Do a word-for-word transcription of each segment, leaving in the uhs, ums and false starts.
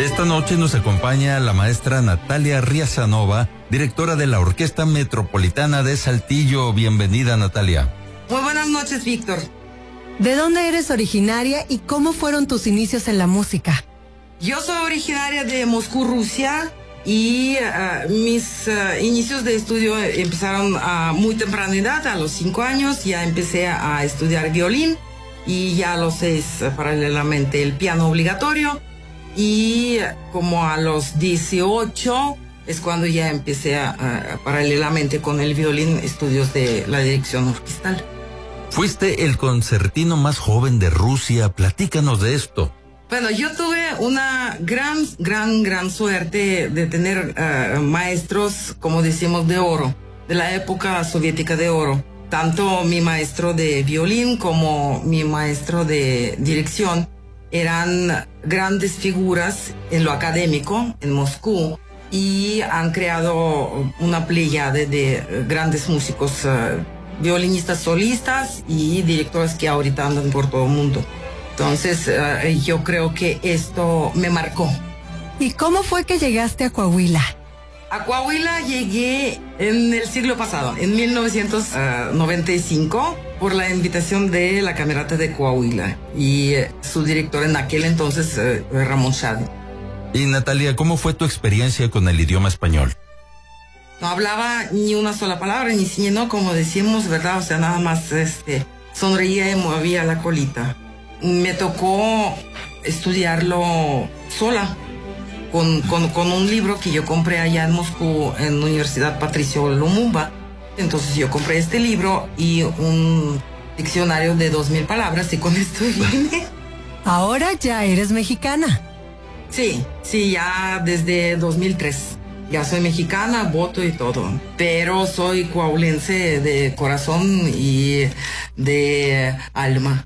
Esta noche nos acompaña la maestra Natalia Riazanova, directora de la Orquesta Metropolitana de Saltillo. Bienvenida, Natalia. Muy buenas noches, Víctor. ¿De dónde eres originaria y cómo fueron tus inicios en la música? Yo soy originaria de Moscú, Rusia, y uh, mis uh, inicios de estudio empezaron a muy temprana edad, a los cinco años. Ya empecé a estudiar violín y ya a los seis, uh, paralelamente, el piano obligatorio. Y como a los dieciocho es cuando ya empecé a, a, paralelamente con el violín, estudios de la dirección orquestal. Fuiste el concertino más joven de Rusia. Platícanos de esto. Bueno, yo tuve una gran, gran, gran suerte de tener uh, maestros, como decimos, de oro, de la época soviética de oro. Tanto mi maestro de violín como mi maestro de dirección eran grandes figuras en lo académico en Moscú y han creado una playa de, de grandes músicos, uh, violinistas solistas y directores que ahorita andan por todo el mundo. Entonces, uh, yo creo que esto me marcó. ¿Y cómo fue que llegaste a Coahuila? A Coahuila llegué en el siglo pasado, en mil novecientos noventa y cinco, por la invitación de la Camerata de Coahuila y eh, su director en aquel entonces, eh, Ramón Shadi. Y Natalia, ¿cómo fue tu experiencia con el idioma español? No hablaba ni una sola palabra, ni sí, no, como decimos, ¿verdad? O sea, nada más este, sonreía y movía la colita. Me tocó estudiarlo sola. Con, con, con un libro que yo compré allá en Moscú, en la Universidad Patricio Lumumba. Entonces yo compré este libro y un diccionario de dos mil palabras y con esto vine. Ahora ya eres mexicana. Sí, sí, ya desde dos mil tres. Ya soy mexicana, voto y todo. Pero soy coahuilense de corazón y de alma.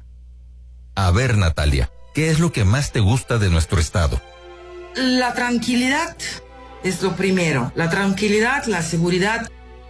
A ver, Natalia, ¿qué es lo que más te gusta de nuestro estado? La tranquilidad es lo primero. La tranquilidad, la seguridad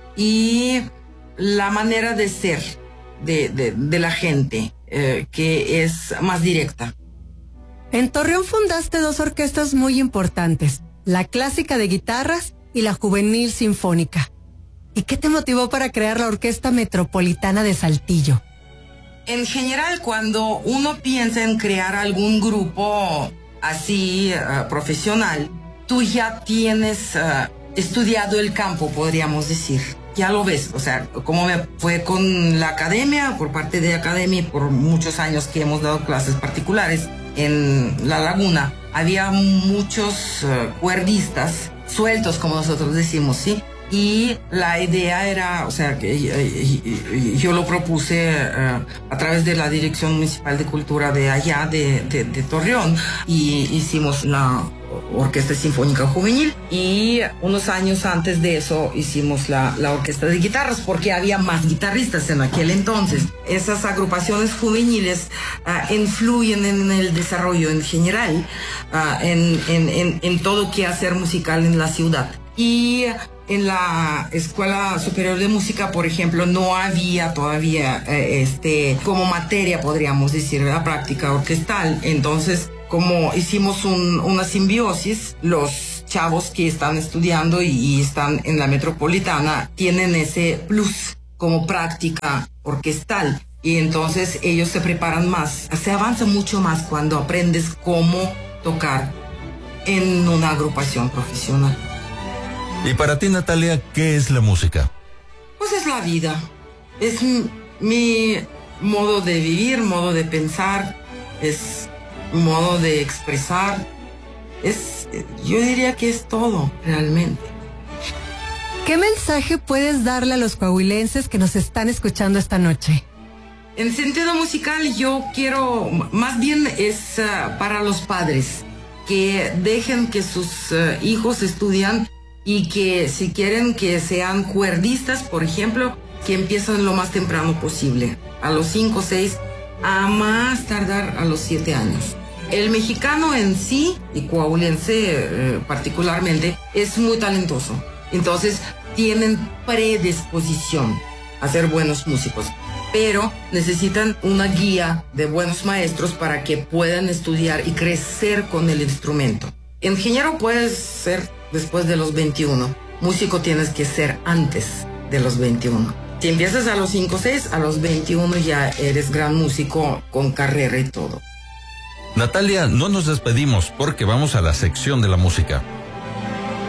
y la manera de ser de, de, de la gente, eh, que es más directa. En Torreón fundaste dos orquestas muy importantes, la clásica de guitarras y la juvenil sinfónica. ¿Y qué te motivó para crear la Orquesta Metropolitana de Saltillo? En general, cuando uno piensa en crear algún grupo así uh, profesional, tú ya tienes uh, estudiado el campo, podríamos decir. Ya lo ves, o sea, como me fue con la academia, por parte de academia, por muchos años que hemos dado clases particulares en La Laguna, había muchos uh, cuerdistas sueltos, como nosotros decimos, ¿sí? Y la idea era, o sea, que yo lo propuse uh, a través de la Dirección Municipal de Cultura de allá, de, de, de Torreón, y hicimos la Orquesta Sinfónica Juvenil, y unos años antes de eso hicimos la, la Orquesta de Guitarras, porque había más guitarristas en aquel entonces. Esas agrupaciones juveniles uh, influyen en el desarrollo en general, uh, en, en, en, en todo quehacer musical en la ciudad. Y en la Escuela Superior de Música, por ejemplo, no había todavía eh, este como materia, podríamos decir, la práctica orquestal. Entonces, como hicimos un, una simbiosis, los chavos que están estudiando y, y están en la Metropolitana tienen ese plus como práctica orquestal. Y entonces ellos se preparan más. Se avanza mucho más cuando aprendes cómo tocar en una agrupación profesional. Y para ti, Natalia, ¿qué es la música? Pues es la vida. Es mi, mi modo de vivir, modo de pensar, es modo de expresar. Es, yo diría que es todo, realmente. ¿Qué mensaje puedes darle a los coahuilenses que nos están escuchando esta noche? En sentido musical, yo quiero, más bien es uh, para los padres, que dejen que sus uh, hijos estudian. Y que si quieren que sean cuerdistas, por ejemplo, que empiezan lo más temprano posible, a los cinco, seis, a más tardar a los siete años. El mexicano en sí, y coahuilense eh, particularmente, es muy talentoso. Entonces, tienen predisposición a ser buenos músicos, pero necesitan una guía de buenos maestros para que puedan estudiar y crecer con el instrumento. ingeniero puedes ser después de los veintiuno. Músico tienes que ser antes de los veintiuno. Si empiezas a los cinco o seis, a los veintiuno ya eres gran músico con carrera y todo. Natalia, no nos despedimos porque vamos a la sección de la música.